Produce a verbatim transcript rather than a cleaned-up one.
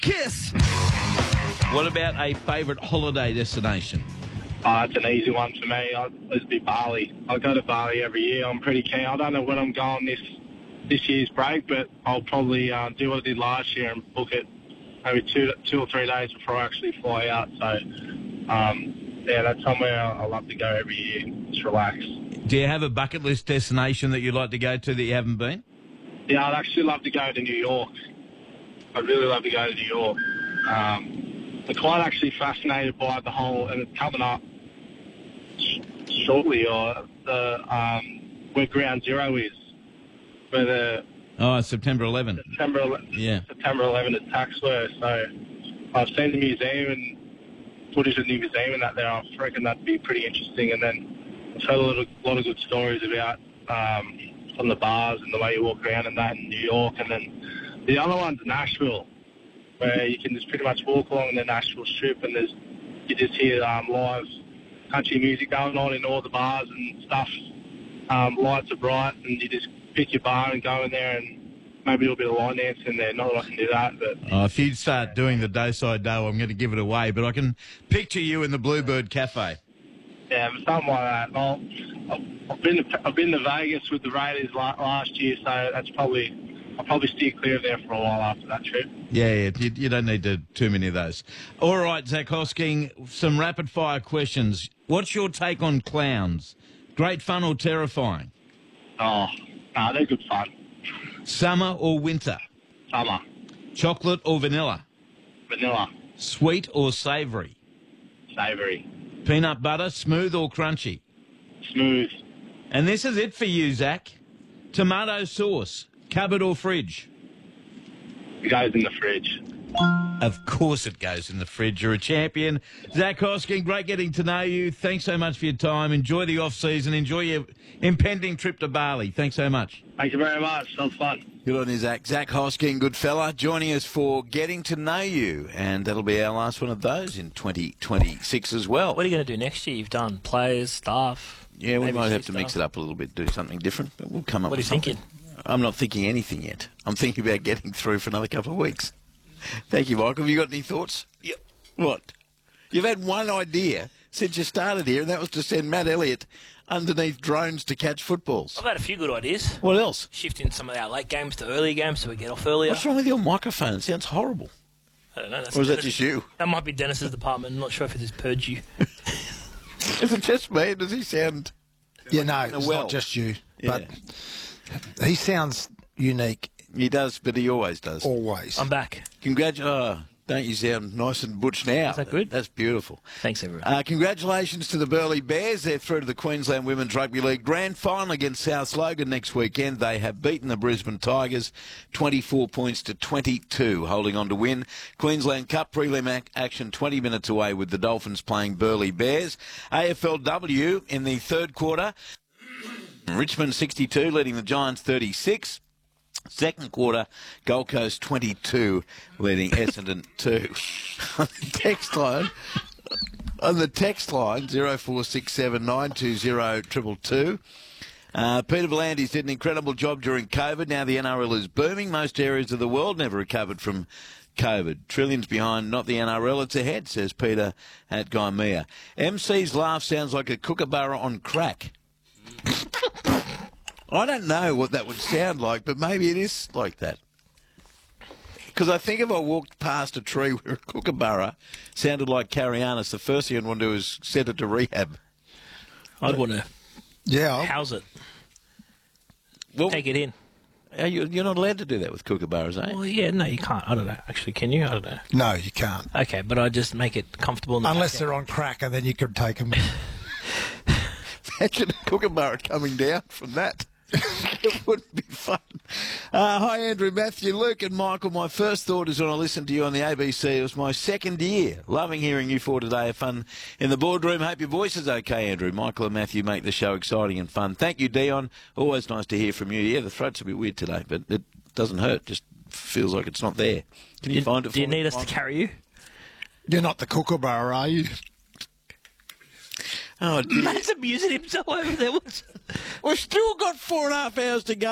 Kiss. What about a favourite holiday destination? Uh, it's an easy one for me. I'd, it'd be Bali. I go to Bali every year. I'm pretty keen. I don't know when I'm going this this year's break, but I'll probably uh, do what I did last year and book it maybe two two or three days before I actually fly out. So, um, yeah, that's somewhere I, I love to go every year. Just relax. Do you have a bucket list destination that you'd like to go to that you haven't been? Yeah, I'd actually love to go to New York. I'd really love to go to New York. Um, I'm quite actually fascinated by the whole, and it's coming up shortly, or the um, where Ground Zero is, where the oh September eleventh. September eleventh. Yeah. September eleventh attacks were. So I've seen the museum and footage of the museum and that there. I reckon that'd be pretty interesting. And then I've heard a lot of, lot of good stories about um, from the bars and the way you walk around and that in New York. And then the other one's Nashville, where you can just pretty much walk along the Nashville Strip and there's you just hear um, live country music going on in all the bars and stuff. Um, lights are bright, and you just pick your bar and go in there and maybe a little bit of line dance in there. Not that I can do that, but Oh, if you start doing the Dayside Dough, I'm going to give it away. But I can picture you in the Bluebird Cafe. yeah, something like that. Well, I've been to, I've been to Vegas with the Raiders last year, so that's probably I'll probably steer clear of there for a while after that trip. Yeah, yeah, you, you don't need to, too many of those. All right, Zach Hosking, some rapid-fire questions. What's your take on clowns? Great fun or terrifying? Oh, no, they're good fun. Summer or winter? Summer. Chocolate or vanilla? Vanilla. Sweet or savoury? Savoury. Peanut butter, smooth or crunchy? Smooth. And this is it for you, Zach. Tomato sauce, cupboard or fridge? It goes in the fridge. Of course it goes in the fridge. You're a champion. Zach Hosking, great getting to know you. Thanks so much for your time. Enjoy the off-season. Enjoy your impending trip to Bali. Thanks so much. Thank you very much. That was fun. Good on you, Zach. Zach Hosking, good fella, joining us for Getting to Know You. And that'll be our last one of those in twenty twenty-six as well. What are you going to do next year? You've done players, staff. Yeah, we maybe might few have to mix staff. it up a little bit, do something different. But we'll come up What are with you something. thinking? I'm not thinking anything yet. I'm thinking about getting through for another couple of weeks. Thank you, Michael. Have you got any thoughts? Yep. What? You've had one idea since you started here, and that was to send Matt Elliott underneath drones to catch footballs. I've had a few good ideas. What else? Shifting some of our late games to early games so we get off earlier. What's wrong with your microphone? It sounds horrible. I don't know. That's Or is that Dennis- just you? That might be Dennis's department. I'm not sure if it is purge you. Is it just me? Does he sound... Yeah, no, In a it's well. not just you. Yeah. But he sounds unique He does, but he always does. always. I'm back. Congratulations. Oh, don't you sound nice and butch now? Is that good? That's beautiful. Thanks, everyone. Uh, congratulations to the Burleigh Bears. They're through to the Queensland Women's Rugby League Grand Final against South Logan next weekend. They have beaten the Brisbane Tigers twenty-four points to twenty-two, holding on to win. Queensland Cup prelim ac- action twenty minutes away with the Dolphins playing Burleigh Bears. A F L W in the third quarter. Richmond sixty-two, leading the Giants thirty-six. Second quarter, Gold Coast twenty-two, leading Essendon two. On the text line, on the text line, zero four six seven nine two zero two two two. Uh, Peter Volandis did an incredible job during COVID. Now the N R L is booming. Most areas of the world never recovered from COVID. Trillions behind, not the N R L, it's ahead, says Peter at Gaimea. M C's laugh sounds like a kookaburra on crack. I don't know what that would sound like, but maybe it is like that. Because I think if I walked past a tree where a kookaburra sounded like Carianis, the first thing I'd want to do is send it to rehab. I'd want to yeah, I'll- house it. Well, Take it in. are you, you're not allowed to do that with kookaburras, eh? Well, yeah, no, you can't. I don't know. Actually, can you? I don't know. no, you can't. Okay, but I just make it comfortable. In the Unless backyard. they're on crack, and then you could take them. Imagine a kookaburra coming down from that. It wouldn't be fun. Uh, hi, Andrew, Matthew, Luke and Michael. My first thought is when I listened to you on the A B C. It was my second year. Loving hearing you four today. Have fun in the boardroom. Hope your voice is okay, Andrew. Michael and Matthew make the show exciting and fun. Thank you, Dion. Always nice to hear from you. Yeah, the throat's a bit weird today, but it doesn't hurt. Just feels like it's not there. Can you Do, find it for do you me, need us to Michael? carry you? You're not the kookaburra, are you? Oh, dear. Matt's amusing himself over there. What's- We've still got four and a half hours to go.